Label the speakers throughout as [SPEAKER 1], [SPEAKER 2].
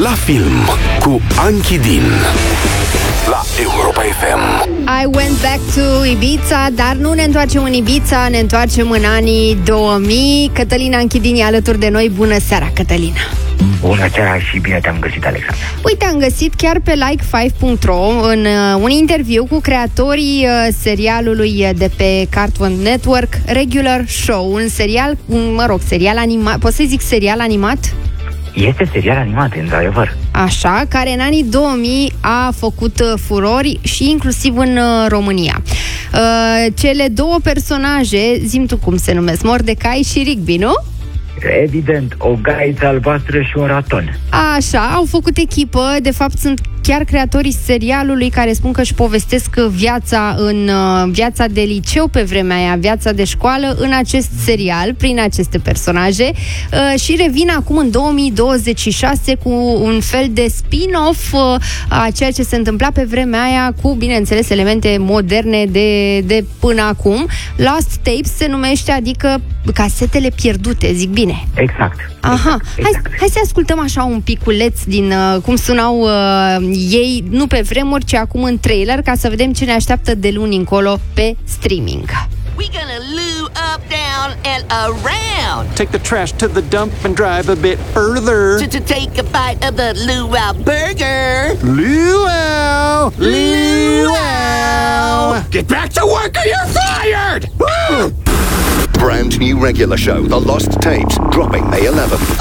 [SPEAKER 1] La film cu Anchi Din la Europa FM.
[SPEAKER 2] I went back to Ibiza, dar nu ne întoarcem în Ibiza, ne întoarcem în anii 2000. Cătălina Anchidini alături de noi. Bună seara, Cătălina!
[SPEAKER 3] Bună seara și bine te-am găsit, Alexandra.
[SPEAKER 2] Uite, am găsit chiar pe like5.ro în un interviu cu creatorii serialului de pe Cartoon Network, Regular Show, un serial, serial animat, pot să zic serial animat?
[SPEAKER 3] Este serial animat, într-adevăr.
[SPEAKER 2] Așa, care în anii 2000 a făcut furori și inclusiv în România. Cele două personaje, zi-mi tu cum se numesc, Mordecai și Rigby, nu?
[SPEAKER 3] Evident, o gaiță albastră și un raton.
[SPEAKER 2] Așa, au făcut echipă, de fapt sunt chiar creatorii serialului care spun că își povestesc viața de liceu pe vremea aia, viața de școală în acest serial, prin aceste personaje, și revin acum în 2026 cu un fel de spin-off a ceea ce se întâmpla pe vremea aia, cu, bineînțeles, elemente moderne de până acum. Lost Tapes se numește, adică casetele pierdute, zic bine.
[SPEAKER 3] Exact.
[SPEAKER 2] Aha,
[SPEAKER 3] exact.
[SPEAKER 2] Hai să ascultăm așa un piculeț din cum sunau ei, nu pe vremuri, ci acum în trailer, ca să vedem ce ne așteaptă de luni încolo pe streaming.
[SPEAKER 4] We gonna loo up, down, and around.
[SPEAKER 5] Take the trash to the dump and drive a bit further.
[SPEAKER 4] To take a bite of the luau burger.
[SPEAKER 5] Luau!
[SPEAKER 4] Luau!
[SPEAKER 5] Get back to work or you're fired!
[SPEAKER 1] Brand new regular show, The Lost Tapes, dropping May 11th.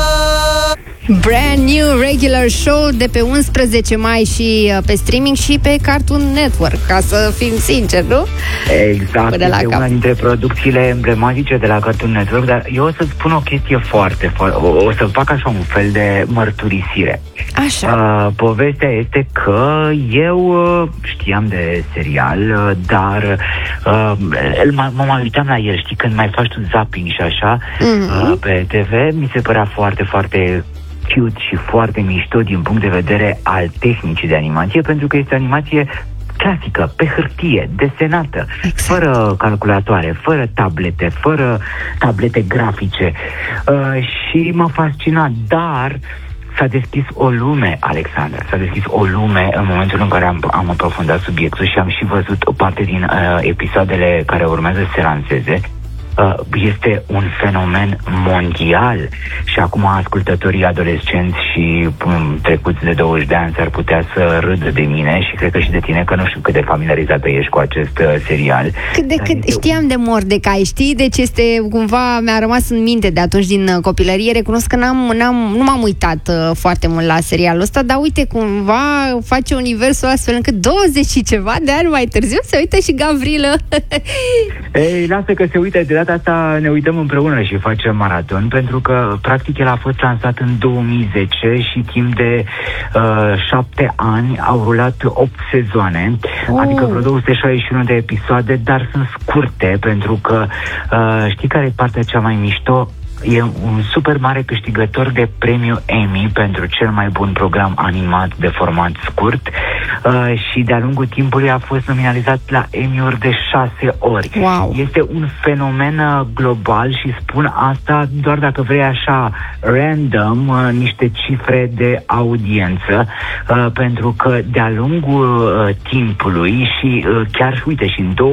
[SPEAKER 2] Brand new regular show de pe 11 mai și pe streaming și pe Cartoon Network, ca să fim sinceri, nu?
[SPEAKER 3] Exact, este una dintre producțiile emblematice de la Cartoon Network, dar eu o să-ți spun o chestie foarte, o să fac așa un fel de mărturisire.
[SPEAKER 2] Așa.
[SPEAKER 3] Povestea este că eu știam de serial, dar mă mai uitam la el, știi, când mai faci tu zapping și așa, pe TV, mi se părea foarte, foarte cute și foarte mișto din punct de vedere al tehnicii de animație, pentru că este animație clasică, pe hârtie, desenată, fără calculatoare, fără tablete grafice, și mă fascina, dar s-a deschis o lume, Alexandra, s-a deschis o lume în momentul în care am aprofundat subiectul și am și văzut o parte din episoadele care urmează să se lanseze. Este un fenomen mondial și acum ascultătorii adolescenți și trecuți de 20 de ani s-ar putea să râdă de mine și cred că și de tine, că nu știu cât de familiarizată ești cu acest serial.
[SPEAKER 2] Știam de Mordecai, știi? Deci este cumva, mi-a rămas în minte de atunci din copilărie. Recunosc că nu m-am uitat foarte mult la serialul ăsta, dar uite, cumva face universul astfel încât 20 și ceva de ani mai târziu se uită și Gavrilă.
[SPEAKER 3] Ei, lasă că se uită. De data asta ne uităm împreună și facem maraton, pentru că practic el a fost lansat în 2010 și timp de 7 ani au rulat 8 sezoane, adică vreo 261 de episoade, dar sunt scurte, pentru că știi care e partea cea mai mișto? E un super mare câștigător de premiu Emmy pentru cel mai bun program animat de format scurt, și de-a lungul timpului a fost nominalizat la Emmy-uri de 6 ori.
[SPEAKER 2] Wow.
[SPEAKER 3] Este un fenomen global și spun asta doar dacă vrei așa random niște cifre de audiență, pentru că de-a lungul timpului și chiar, uite, și în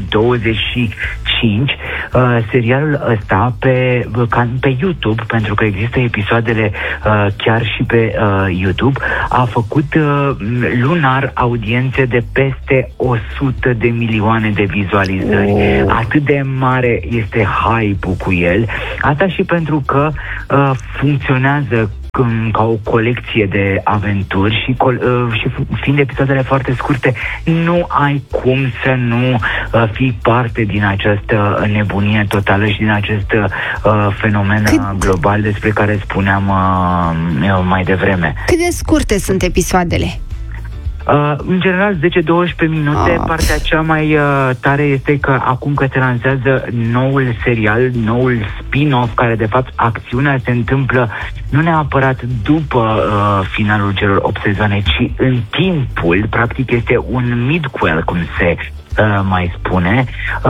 [SPEAKER 3] 2025 serialul ăsta pe YouTube, pentru că există episoadele chiar și pe YouTube, a făcut lunar audiențe de peste 100 de milioane de vizualizări. Atât de mare este hype-ul cu el. Asta și pentru că funcționează ca o colecție de aventuri și fiind episoadele foarte scurte, nu ai cum să nu fii parte din această nebunie totală și din acest fenomen global despre care spuneam mai devreme.
[SPEAKER 2] Cât de scurte sunt episoadele?
[SPEAKER 3] În general 10-12 minute. Partea cea mai tare este că acum că se lansează noul serial, noul spin-off, care de fapt acțiunea se întâmplă nu neapărat după finalul celor 8 sezoane, ci în timpul, practic este un midquel, cum se mai spune,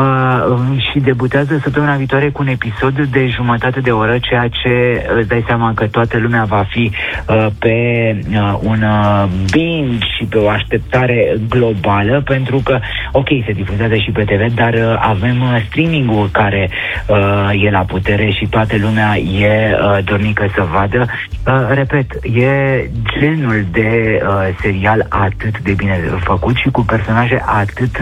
[SPEAKER 3] și debutează săptămâna viitoare cu un episod de jumătate de oră, ceea ce îți dai seama că toată lumea va fi pe un binge și pe o așteptare globală, pentru că, ok, se difuzează și pe TV, dar avem streaming-ul care e la putere și toată lumea e dornică să vadă. Repet, e genul de serial atât de bine făcut și cu personaje atât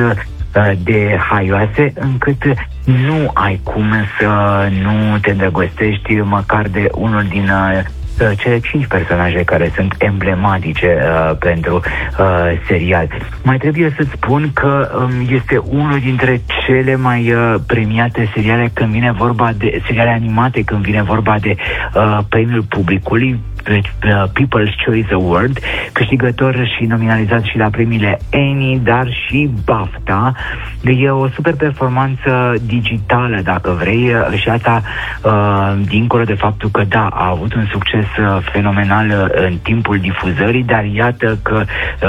[SPEAKER 3] de haioase, încât nu ai cum să nu te îndrăgostești măcar de unul din cele 5 personaje care sunt emblematice pentru serial. Mai trebuie să spun că este unul dintre cele mai premiate seriale când vine vorba de seriale animate, când vine vorba de premiul publicului, People's Choice Award, câștigător și nominalizat și la premiile Emmy, dar și BAFTA. E o super performanță digitală, dacă vrei, și asta dincolo de faptul că, da, a avut un succes fenomenal în timpul difuzării, dar iată că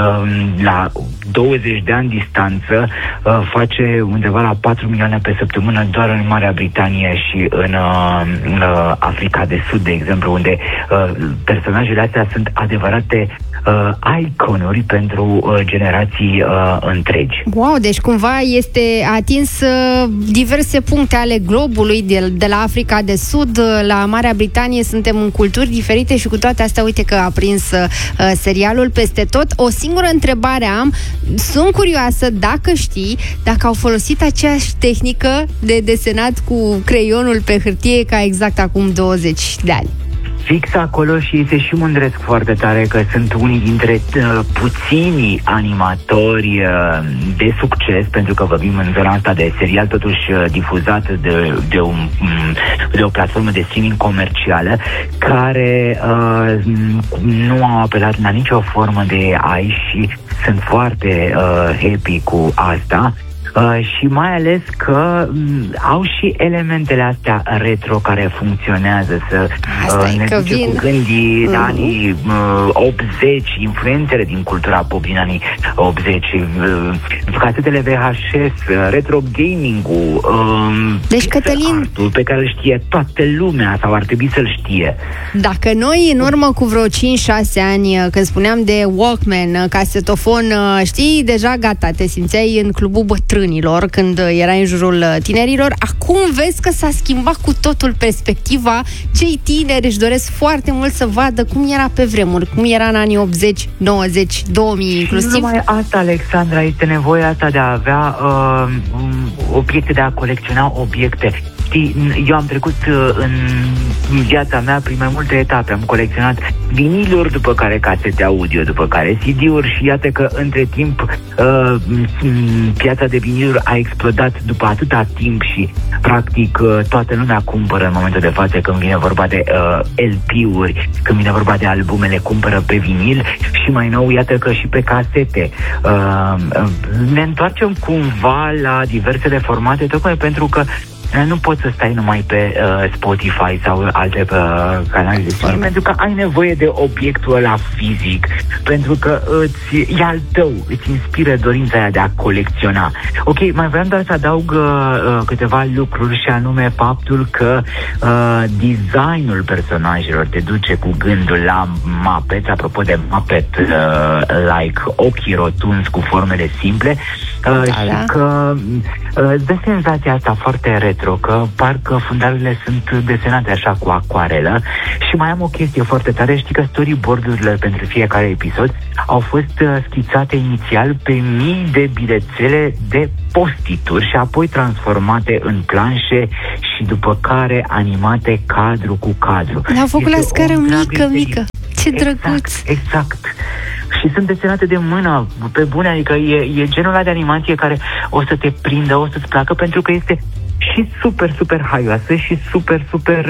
[SPEAKER 3] la 20 de ani distanță face undeva la 4 milioane pe săptămână doar în Marea Britanie și în Africa de Sud, de exemplu, unde personajele astea sunt adevărate iconuri pentru generații întregi.
[SPEAKER 2] Wow, deci cumva este atins diverse puncte ale globului, de la Africa de Sud la Marea Britanie, suntem în culturi diferite și cu toate astea, uite că a prins serialul peste tot. O singură întrebare am, sunt curioasă dacă știi dacă au folosit aceeași tehnică de desenat cu creionul pe hârtie ca exact acum 20 de ani.
[SPEAKER 3] Fix acolo, și se și mândresc foarte tare că sunt unii dintre puținii animatori de succes, pentru că vorbim în zona asta de serial totuși difuzat de o platformă de streaming comercială, care nu au apelat la nicio formă de AI și sunt foarte happy cu asta. Și mai ales că au și elementele astea retro care funcționează, să ne duce cu gândii de anii 80, influențele din cultura pop din anii 80, casetele VHS, retro gaming-ul,
[SPEAKER 2] deci, Cătălin,
[SPEAKER 3] pe care îl știe toată lumea sau ar trebui să-l știe.
[SPEAKER 2] Dacă noi în urmă cu vreo 5-6 ani, când spuneam de Walkman, casetofon, știi, deja gata, te simțeai în clubul bătrânilor când era în jurul tinerilor. Acum vezi că s-a schimbat cu totul perspectiva. Cei tineri își doresc foarte mult să vadă cum era pe vremuri, cum era în anii 80, 90, 2000 inclusiv.
[SPEAKER 3] Și numai asta, Alexandra, este nevoia asta de a avea obiecte, de a colecționa obiecte. Eu am trecut în viața mea prin mai multe etape. Am colecționat viniluri, după care casete audio, după care CD-uri și iată că între timp piața de viniluri a explodat după atâta timp și practic toată lumea cumpără în momentul de față, când vine vorba de LP-uri, când vine vorba de albumele, cumpără pe vinil și mai nou iată că și pe casete. Ne întoarcem cumva la diversele formate, tocmai pentru că nu poți să stai numai pe Spotify sau alte canale de streaming, pentru că ai nevoie de obiectul ăla fizic, pentru că e al tău, îți inspiră dorința aia de a colecționa. Ok, mai vreau doar să adaug câteva lucruri, și anume faptul că designul personajelor te duce cu gândul la Muppets, apropo de Muppet-like, ochii rotunzi cu formele simple, și că îți dă senzația asta foarte retro, că parcă fundalurile sunt desenate așa cu acoarelă. Și mai am o chestie foarte tare, știi că storyboard-urile pentru fiecare episod au fost schițate inițial pe mii de bilețele de postituri și apoi transformate în planșe și după care animate cadru cu cadru.
[SPEAKER 2] Le-au făcut la scară mică. Ce drăguț!
[SPEAKER 3] Exact. Și sunt desenate de mână, pe bune, adică e genul ăla de animație care o să te prindă, o să-ți placă, pentru că este și super, super haioasă și super, super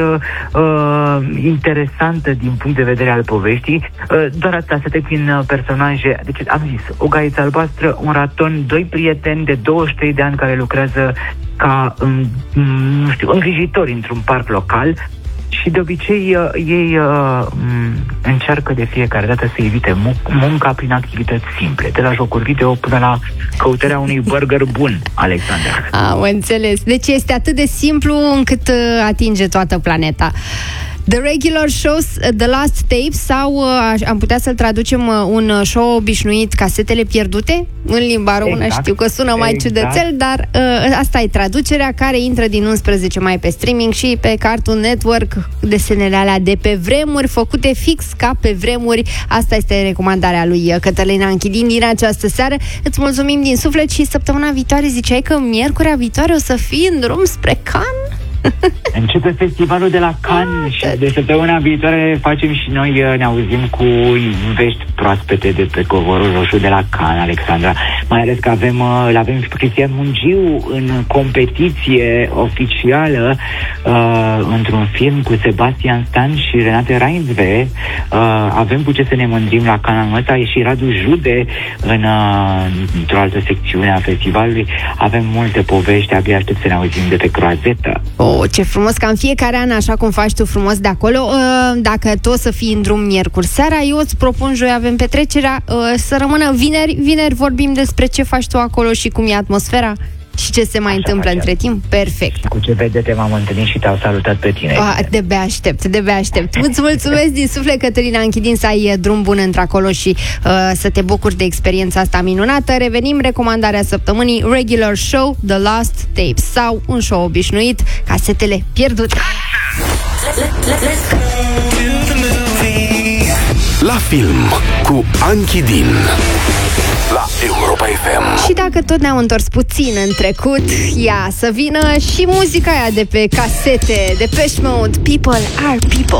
[SPEAKER 3] interesantă din punct de vedere al poveștii. Doar atâta, să trec prin personaje. Deci am zis, o gaiță albastră, un raton, 2 prieteni de 23 de ani care lucrează ca îngrijitori într-un parc local. Și de obicei ei încearcă de fiecare dată să evite munca prin activități simple, de la jocuri video până la căutarea unui burger bun, Alexandra.
[SPEAKER 2] Am înțeles. Deci este atât de simplu încât atinge toată planeta. The Regular Shows, The Lost Tapes, sau am putea să-l traducem un show obișnuit, Casetele pierdute? În limba română, exact. Știu că sună mai ciudățel, dar asta e traducerea, care intră din 11 mai pe streaming și pe Cartoon Network, desenele alea de pe vremuri, făcute fix ca pe vremuri. Asta este recomandarea lui Cătălina Închidin din această seară. Îți mulțumim din suflet și săptămâna viitoare ziceai că miercurea viitoare o să fii în drum spre Cannes?
[SPEAKER 3] Începe festivalul de la Cannes și de săptămâna viitoare facem și noi, ne auzim cu vești proaspete de pe covorul roșu de la Cannes, Alexandra. Mai ales că avem pe Cristian Mungiu în competiție oficială într-un film cu Sebastian Stan și Renate Reinsve. Avem cu ce să ne mândrim la Cannes anul ăsta. E și Radu Jude într-o altă secțiune a festivalului. Avem multe povești, abia aștept să ne auzim de pe croazetă.
[SPEAKER 2] Ce frumos, ca în fiecare an, așa cum faci tu frumos de acolo. Dacă tu o să fii în drum miercuri seara, eu îți propun, joi avem petrecerea, să rămână vineri vorbim despre ce faci tu acolo și cum e atmosfera și ce se mai întâmplă între timp. Perfect.
[SPEAKER 3] Cu ce vedete m-am întâlnit și te-au salutat pe tine.
[SPEAKER 2] De-abia aștept. Îți mulțumesc din suflet, Cătălina Închidin, să ai drum bun într-acolo și să te bucuri de experiența asta minunată. Revenim, recomandarea săptămânii, Regular Show, The Lost Tapes, sau un show obișnuit, Casetele pierdute.
[SPEAKER 1] La film cu Închidin la Europa FM.
[SPEAKER 2] Și dacă tot ne-am întors puțin în trecut, ia să vină și muzica aia de pe casete, Depeche Mode, People Are People.